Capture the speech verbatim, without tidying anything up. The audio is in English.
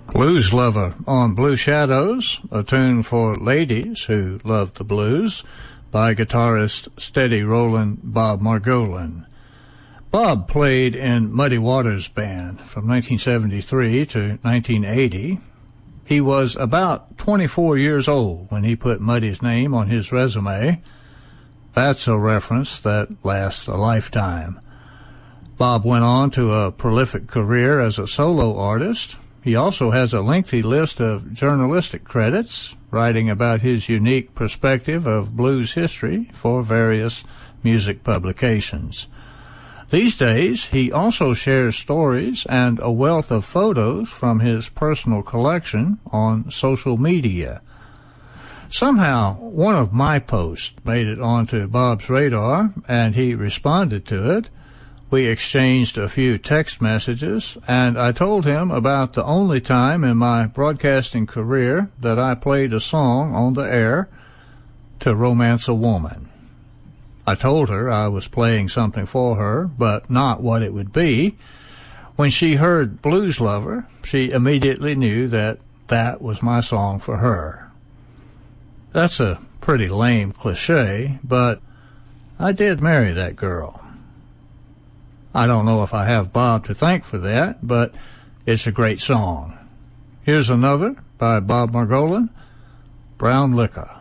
Blues Lover on Blue Shadows, a tune for ladies who love the blues, by guitarist steady rollin' Bob Margolin. Bob played in Muddy Waters Band from nineteen seventy-three to nineteen eighty. He was about twenty-four years old when he put Muddy's name on his resume. That's a reference that lasts a lifetime. Bob went on to a prolific career as a solo artist. He also has a lengthy list of journalistic credits, writing about his unique perspective of blues history for various music publications. These days, he also shares stories and a wealth of photos from his personal collection on social media. Somehow, one of my posts made it onto Bob's radar, and he responded to it. We exchanged a few text messages, and I told him about the only time in my broadcasting career that I played a song on the air to romance a woman. I told her I was playing something for her, but not what it would be. When she heard Blues Lover, she immediately knew that that was my song for her. That's a pretty lame cliche, but I did marry that girl. I don't know if I have Bob to thank for that, but it's a great song. Here's another by Bob Margolin, Brown Liquor.